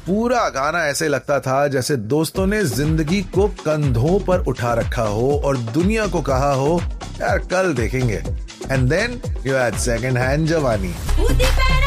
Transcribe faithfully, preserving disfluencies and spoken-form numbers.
पूरा गाना ऐसे लगता था जैसे दोस्तों ने जिंदगी को कंधों पर उठा रखा हो और दुनिया को कहा हो यार कल देखेंगे। And then you had second hand जवानी।